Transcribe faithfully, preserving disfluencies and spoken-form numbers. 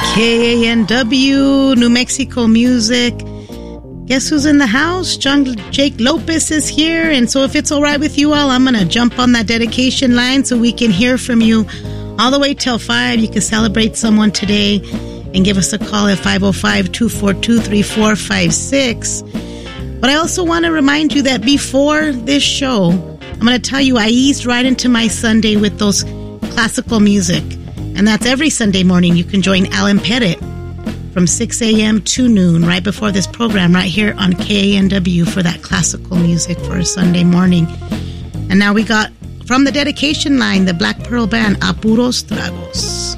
K A N W, New Mexico Music. Guess who's in the house? John Jake Lopez is here. And so if it's all right with you all, I'm going to jump on that dedication line so we can hear from you all the way till five. You can celebrate someone today and give us a call at five oh five, two four two, three four five six. But I also want to remind you that before this show, I'm going to tell you I eased right into my Sunday with those classical music. And that's every Sunday morning. You can join Alan Pettit from six a.m. to noon, right before this program, right here on K A N W for that classical music for a Sunday morning. And now we got, from the dedication line, the Black Pearl Band, A Puros Tragos.